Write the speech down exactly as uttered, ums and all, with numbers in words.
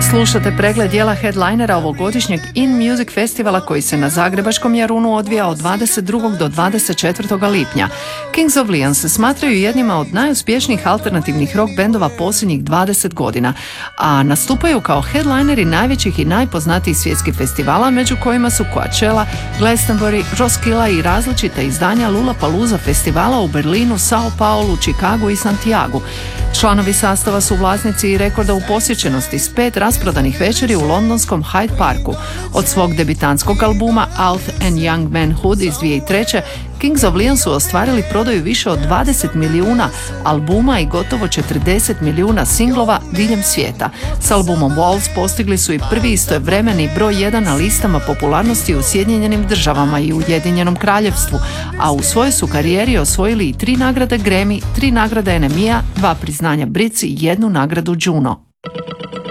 Slušate pregled dijela headlinera ovogodišnjeg In Music festivala koji se na zagrebačkom Jarunu odvija od dvadeset drugog do dvadeset četvrtog lipnja. Kings of Leon se smatraju jednima od najuspješnijih alternativnih rock bendova posljednjih dvadeset godina, a nastupaju kao headlineri najvećih i najpoznatijih svjetskih festivala, među kojima su Coachella, Glastonbury, Roskilde i različita izdanja Lollapalooza festivala u Berlinu, Sao Paulu, Chicagu i Santiagu. Članovi sastava su vlasnici i rekorda u posjećenosti s pet rasprodanih večeri u londonskom Hyde Parku. Od svog debitantskog albuma Alt and Young Manhood iz dvije tisuće treće. Kings of Leon su ostvarili prodaju više od dvadeset milijuna albuma i gotovo četrdeset milijuna singlova diljem svijeta. S albumom Walls postigli su i prvi istovremeni broj jedan na listama popularnosti u Sjedinjenim državama i Ujedinjenom kraljevstvu, a u svojoj su karijeri osvojili i tri nagrade Grammy, tri nagrade N M E A, dva priznanja Brit i jednu nagradu Juno.